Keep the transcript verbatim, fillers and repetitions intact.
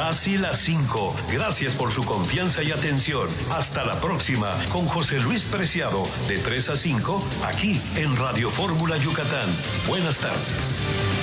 casi las cinco. Gracias por su confianza y atención. Hasta la próxima con José Luis Preciado, de tres a cinco, aquí en Radio Fórmula Yucatán. Buenas tardes.